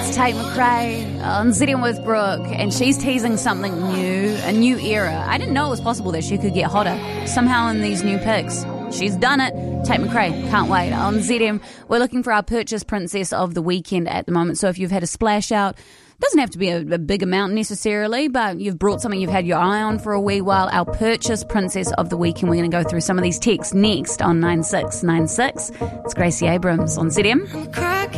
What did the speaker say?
Tate McRae on ZM with Brooke, and she's teasing something new, a new era. I didn't know it was possible that she could get hotter somehow in these new pics. She's done it. Tate McRae, can't wait. On ZM, we're looking for our purchase princess of the weekend at the moment. So if you've had a splash out, doesn't have to be a big amount necessarily, but you've brought something you've had your eye on for a wee while. Our purchase princess of the weekend. We're going to go through some of these texts next on 9696. It's Gracie Abrams on ZM.